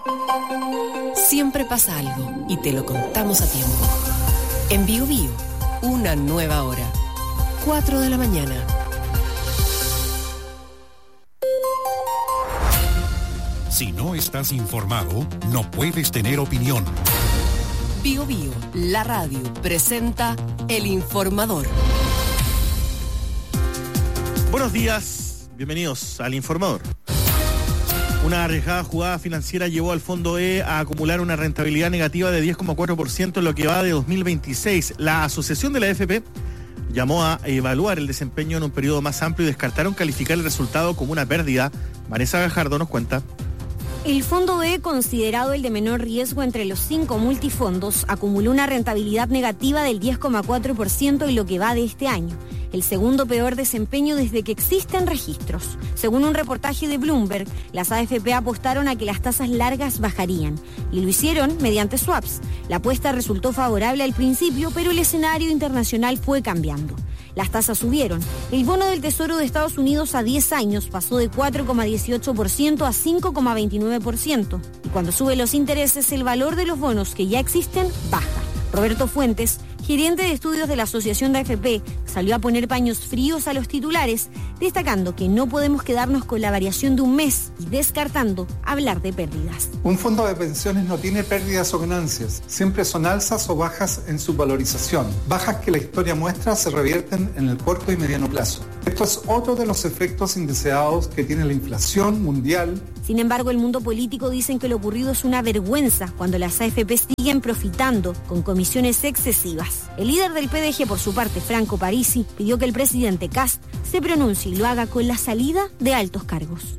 Siempre pasa algo y te lo contamos a tiempo. En Bío Bío, una nueva hora. 4 de la mañana. Si no estás informado, no puedes tener opinión. Bío Bío, la radio, presenta El Informador. Buenos días, bienvenidos al Informador. Una arriesgada jugada financiera llevó al Fondo E a acumular una rentabilidad negativa de 10,4% en lo que va de 2026. La asociación de la AFP llamó a evaluar el desempeño en un periodo más amplio y descartaron calificar el resultado como una pérdida. Vanessa Gajardo nos cuenta. El Fondo E, considerado el de menor riesgo entre los 5 multifondos, acumuló una rentabilidad negativa del 10,4% en lo que va de este año, el segundo peor desempeño desde que existen registros. Según un reportaje de Bloomberg, las AFP apostaron a que las tasas largas bajarían y lo hicieron mediante swaps. La apuesta resultó favorable al principio, pero el escenario internacional fue cambiando. Las tasas subieron. El bono del Tesoro de Estados Unidos a 10 años pasó de 4,18% a 5,29%. Y cuando suben los intereses, el valor de los bonos que ya existen baja. Roberto Fuentes, gerente de estudios de la Asociación de AFP, salió a poner paños fríos a los titulares, destacando que no podemos quedarnos con la variación de un mes y descartando hablar de pérdidas. Un fondo de pensiones no tiene pérdidas o ganancias, siempre son alzas o bajas en su valorización. Bajas que la historia muestra se revierten en el corto y mediano plazo. Esto es otro de los efectos indeseados que tiene la inflación mundial. Sin embargo, el mundo político dicen que lo ocurrido es una vergüenza cuando las AFP siguen profitando con comisiones excesivas. El líder del PDG, por su parte, Franco Parisi, pidió que el presidente Kast se pronuncie y lo haga con la salida de altos cargos.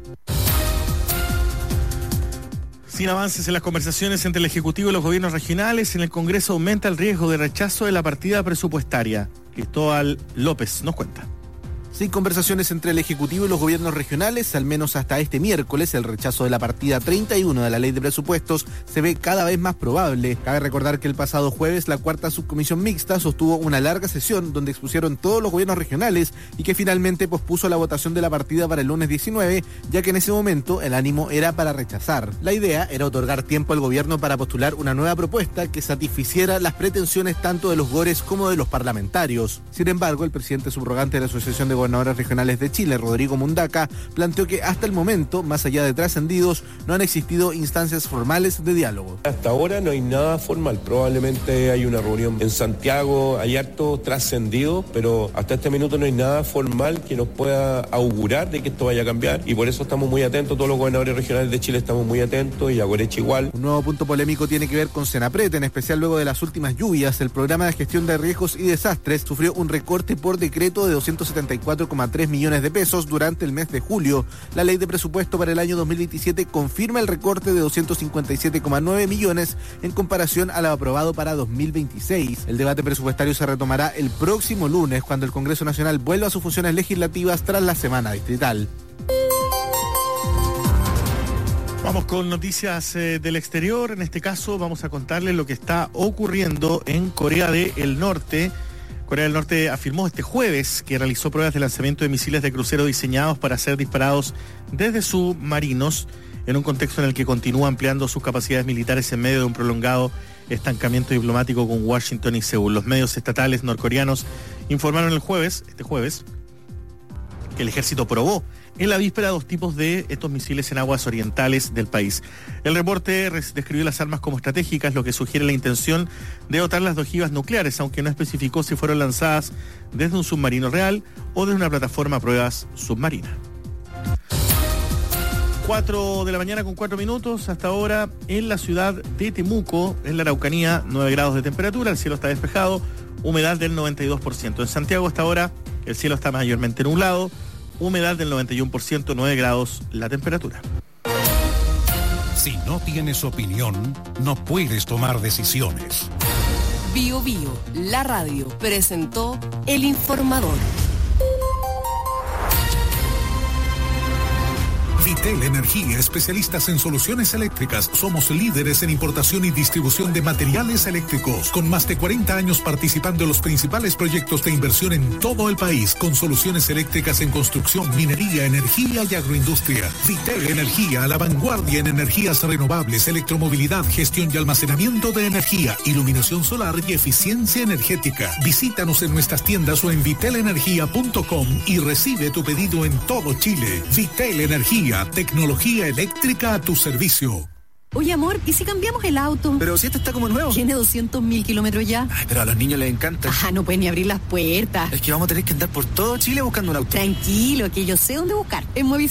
Sin avances en las conversaciones entre el Ejecutivo y los gobiernos regionales, en el Congreso aumenta el riesgo de rechazo de la partida presupuestaria. Cristóbal López nos cuenta. Sin conversaciones entre el Ejecutivo y los gobiernos regionales, al menos hasta este miércoles, el rechazo de la partida 31 de la Ley de Presupuestos se ve cada vez más probable. Cabe recordar que el pasado jueves la cuarta subcomisión mixta sostuvo una larga sesión donde expusieron todos los gobiernos regionales y que finalmente pospuso la votación de la partida para el lunes 19, ya que en ese momento el ánimo era para rechazar. La idea era otorgar tiempo al gobierno para postular una nueva propuesta que satisficiera las pretensiones tanto de los gores como de los parlamentarios. Sin embargo, el presidente subrogante de la Asociación de Gobernadores Regionales de Chile, Rodrigo Mundaca, planteó que hasta el momento, más allá de trascendidos, no han existido instancias formales de diálogo. Hasta ahora no hay nada formal, probablemente hay una reunión en Santiago, hay harto trascendido, pero hasta este minuto no hay nada formal que nos pueda augurar de que esto vaya a cambiar y por eso estamos muy atentos, todos los gobernadores regionales de Chile estamos muy atentos y Agoreche igual. Un nuevo punto polémico tiene que ver con Senapred, en especial luego de las últimas lluvias. El programa de gestión de riesgos y desastres sufrió un recorte por decreto de 274,3 millones de pesos durante el mes de julio. La ley de presupuesto para el año 2027 confirma el recorte de 257,9 millones en comparación a lo aprobado para 2026. El debate presupuestario se retomará el próximo lunes cuando el Congreso Nacional vuelva a sus funciones legislativas tras la semana distrital. Vamos con noticias del exterior. En este caso vamos a contarles lo que está ocurriendo en Corea del Norte. Corea del Norte afirmó este jueves que realizó pruebas de lanzamiento de misiles de crucero diseñados para ser disparados desde submarinos en un contexto en el que continúa ampliando sus capacidades militares en medio de un prolongado estancamiento diplomático con Washington y Seúl. Los medios estatales norcoreanos informaron este jueves, que el ejército probó en la víspera 2 tipos de estos misiles en aguas orientales del país. El reporte describió las armas como estratégicas, lo que sugiere la intención de dotar las de ojivas nucleares, aunque no especificó si fueron lanzadas desde un submarino real o desde una plataforma a pruebas submarina. 4 de la mañana con 4 minutos, hasta ahora en la ciudad de Temuco, en la Araucanía, 9 grados de temperatura, el cielo está despejado, humedad del 92%. En Santiago hasta ahora el cielo está mayormente nublado, humedad del 91%, 9 grados la temperatura. Si no tienes opinión, no puedes tomar decisiones. Bío Bío, la radio, presentó El Informador. Vitel Energía, especialistas en soluciones eléctricas. Somos líderes en importación y distribución de materiales eléctricos, con más de 40 años participando en los principales proyectos de inversión en todo el país, con soluciones eléctricas en construcción, minería, energía y agroindustria. Vitel Energía, a la vanguardia en energías renovables, electromovilidad, gestión y almacenamiento de energía, iluminación solar y eficiencia energética. Visítanos en nuestras tiendas o en vitelenergia.com y recibe tu pedido en todo Chile. Vitel Energía, tecnología eléctrica a tu servicio. Oye, amor, ¿y si cambiamos el auto? Pero si este está como nuevo. Tiene 200.000 kilómetros ya. Ay, pero a los niños les encanta. No pueden ni abrir las puertas. Es que vamos a tener que andar por todo Chile buscando un auto. Tranquilo, que yo sé dónde buscar. En Movistar